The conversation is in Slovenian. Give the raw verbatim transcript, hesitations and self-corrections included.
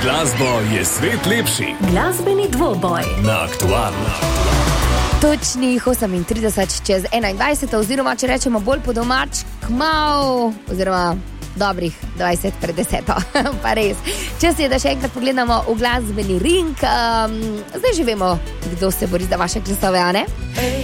glasbo je svet lepši. Glasbeni dvoboj Na Aktualno. Točnih osemintrideset čez enaindvajset, oziroma če rečemo bolj po domač, kmav, oziroma dobrih dvajset pred deseto. Pa res. Čas je, da še enkrat pogledamo v glasbeni ring. Um, zdaj že vemo, kdo se bori za vaše glasove, a ne?